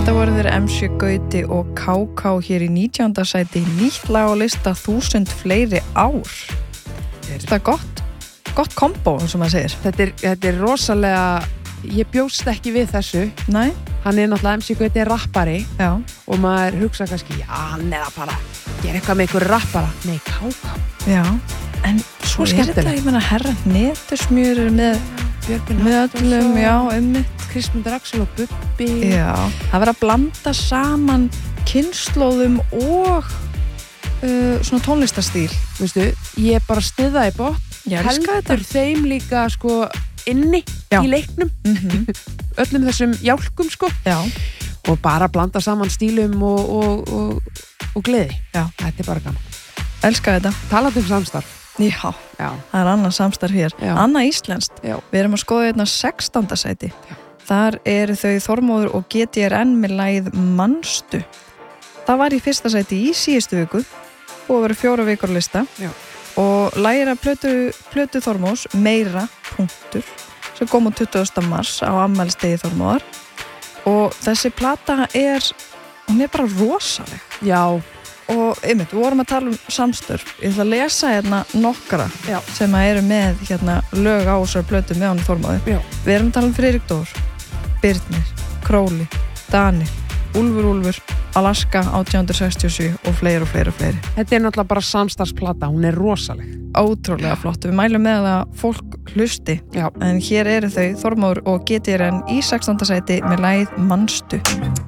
Þetta voru þeir MC Gauti og KK hér í 19. sæti, nýtt lag á lista 1000 fleiri ár. Þetta er gott kombo, eins og maður segir. Þetta er rosalega, ég bjóst ekki við þessu. Nei. Hann er náttúrulega MC Gauti rappari. Já. Og maður hugsa kannski, já, hann er að fara gera eitthvað með ykkur rappara. Nei, KK. Já, en svo er þetta, ég meina, herra Netusmjör með öllum, já, Kristmundur Axel og Bubbi. Já, það verður að blanda saman kynslóðum og svona tónlistarstýl. Veistu, ég bara styða í botn. Ég elska þetta. Heldur þeim líka, sko, inni já. Í leiknum. Öllum þessum jálkum, sko. Já. Og bara blanda saman stílum og gleði. Já. Þetta er bara gaman. Elska þetta. Talandi samstarf. Já, það er annað samstarf hér. Já. Annað íslenskt. Já. Við erum að skoða hérna 16. sæti. Já. Þar eru þau Þormóður og GTRN með lagið Manstu. Það var í fyrsta sæti í síðustu viku og að vera 4 vikur lista. Já. Og lagið af plötu Þormóðs Meira punktur sem kom á 20. mars á afmælisdegi Þormóðar. Og þessi plata hún er bara rosaleg. Já. Og við vorum að tala samstörf. Ég ætla að lesa hérna nokkra sem eru með lög á þessar plötu með hann Þormóði. Við erum að tala Friðrik Dór, Birnir, Króli, Dani, Úlfur, Alaska 1867 og fleiri. Þetta er náttúrulega bara samstarfsplata, hún er rosaleg. Ótrúlega flott. Við mælum með að fólk hlusti. Já. En hér eru þau Þormóður og GTRN í 16. sæti með lagið Manstu.